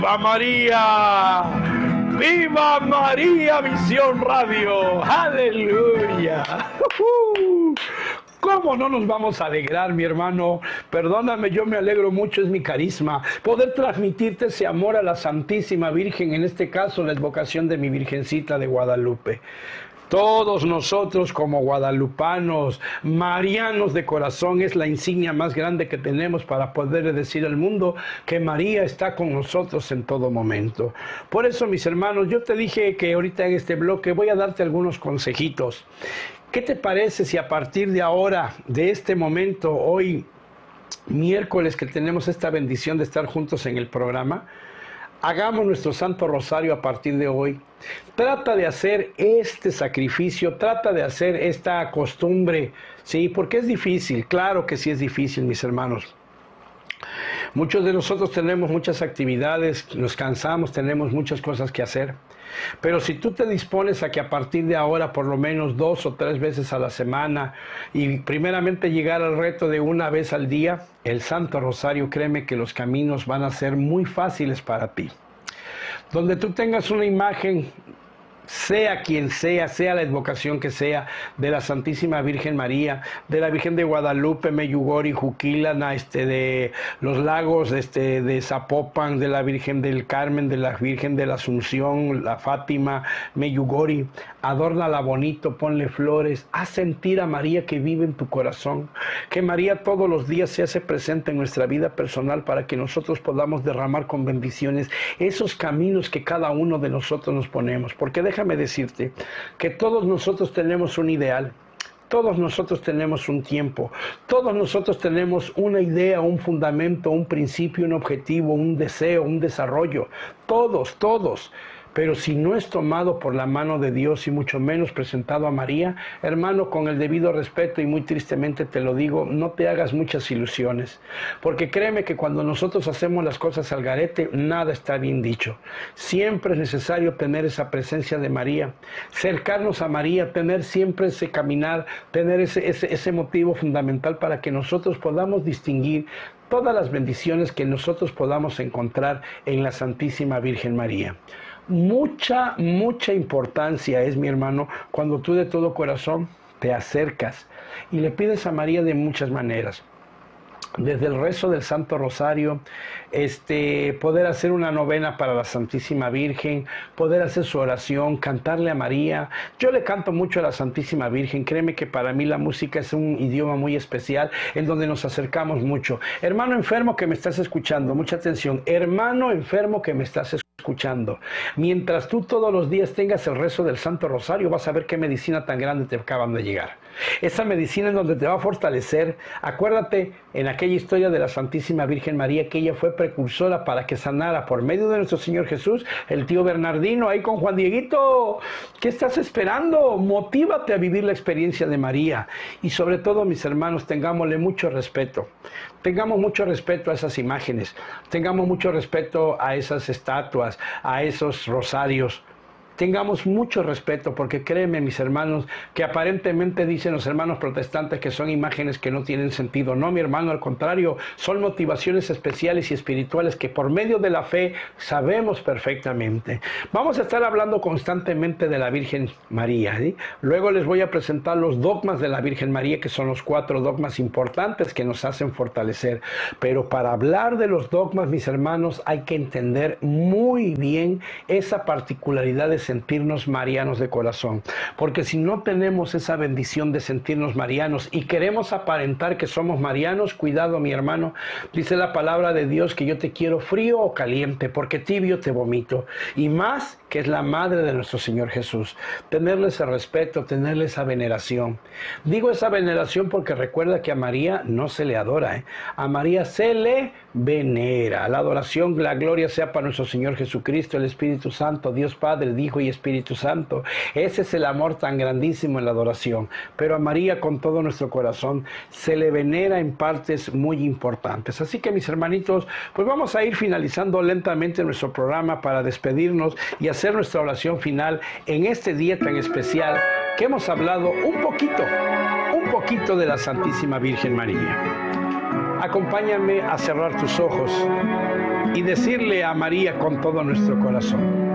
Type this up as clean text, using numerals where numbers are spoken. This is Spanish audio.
¡Viva María! ¡Viva María Visión Radio! ¡Aleluya! ¿Cómo no nos vamos a alegrar, mi hermano? Perdóname, yo me alegro mucho, es mi carisma. Poder transmitirte ese amor a la Santísima Virgen, en este caso la advocación de mi Virgencita de Guadalupe. Todos nosotros como guadalupanos, marianos de corazón, es la insignia más grande que tenemos para poder decir al mundo que María está con nosotros en todo momento. Por eso, mis hermanos, yo te dije que ahorita en este bloque voy a darte algunos consejitos. ¿Qué te parece si a partir de ahora, de este momento, hoy, miércoles, que tenemos esta bendición de estar juntos en el programa, hagamos nuestro Santo Rosario a partir de hoy? Trata de hacer este sacrificio, trata de hacer esta costumbre, ¿sí? Porque es difícil, claro que sí es difícil, mis hermanos. Muchos de nosotros tenemos muchas actividades, nos cansamos, tenemos muchas cosas que hacer. Pero si tú te dispones a que a partir de ahora por lo menos 2 o 3 veces a la semana y primeramente llegar al reto de una vez al día, el Santo Rosario, créeme que los caminos van a ser muy fáciles para ti. Donde tú tengas una imagen, sea quien sea, sea la advocación que sea, de la Santísima Virgen María, de la Virgen de Guadalupe, Meyugori, Juquilana, de los lagos de Zapopan, de la Virgen del Carmen, de la Virgen de la Asunción, la Fátima, Meyugori, adórnala bonito, ponle flores, haz sentir a María que vive en tu corazón, que María todos los días se hace presente en nuestra vida personal para que nosotros podamos derramar con bendiciones esos caminos que cada uno de nosotros nos ponemos, porque déjame decirte que todos nosotros tenemos un ideal, todos nosotros tenemos un tiempo, todos nosotros tenemos una idea, un fundamento, un principio, un objetivo, un deseo, un desarrollo, todos. Pero si no es tomado por la mano de Dios y mucho menos presentado a María, hermano, con el debido respeto y muy tristemente te lo digo, no te hagas muchas ilusiones. Porque créeme que cuando nosotros hacemos las cosas al garete, nada está bien dicho. Siempre es necesario tener esa presencia de María, cercarnos a María, tener siempre ese caminar, tener ese motivo fundamental para que nosotros podamos distinguir todas las bendiciones que nosotros podamos encontrar en la Santísima Virgen María. Mucha importancia es, mi hermano, cuando tú de todo corazón te acercas y le pides a María de muchas maneras. Desde el rezo del Santo Rosario, poder hacer una novena para la Santísima Virgen, poder hacer su oración, cantarle a María. Yo le canto mucho a la Santísima Virgen, créeme que para mí la música es un idioma muy especial en donde nos acercamos mucho. Hermano enfermo que me estás escuchando, mucha atención, hermano enfermo que me estás escuchando, mientras tú todos los días tengas el rezo del Santo Rosario, vas a ver qué medicina tan grande te acaban de llegar. Esa medicina en donde te va a fortalecer. Acuérdate en aquella historia de la Santísima Virgen María que ella fue precursora para que sanara por medio de nuestro Señor Jesús el tío Bernardino ahí con Juan Dieguito. ¿Qué estás esperando? Motívate a vivir la experiencia de María. Y sobre todo, mis hermanos, tengámosle mucho respeto. Tengamos mucho respeto a esas imágenes. Tengamos mucho respeto a esas estatuas, a esos rosarios. Tengamos mucho respeto, porque créeme, mis hermanos, que aparentemente dicen los hermanos protestantes que son imágenes que no tienen sentido. No, mi hermano, al contrario, son motivaciones especiales y espirituales que por medio de la fe sabemos perfectamente. Vamos a estar hablando constantemente de la Virgen María, ¿sí? Luego les voy a presentar los dogmas de la Virgen María, que son los 4 dogmas importantes que nos hacen fortalecer. Pero para hablar de los dogmas, mis hermanos, hay que entender muy bien esa particularidad de sentirnos marianos de corazón, porque si no tenemos esa bendición de sentirnos marianos y queremos aparentar que somos marianos, cuidado, mi hermano, dice la palabra de Dios que yo te quiero frío o caliente, porque tibio te vomito, y más que es la madre de nuestro Señor Jesús. Tenerle ese respeto, tenerle esa veneración. Digo esa veneración porque recuerda que a María no se le adora, a María se le venera. La adoración, la gloria sea para nuestro Señor Jesucristo, el Espíritu Santo, Dios Padre, Hijo y Espíritu Santo. Ese es el amor tan grandísimo en la adoración. Pero a María con todo nuestro corazón se le venera en partes muy importantes. Así que, mis hermanitos, pues vamos a ir finalizando lentamente nuestro programa para despedirnos y hacer nuestra oración final en este día tan especial que hemos hablado un poquito de la Santísima Virgen María. Acompáñame a cerrar tus ojos y decirle a María con todo nuestro corazón: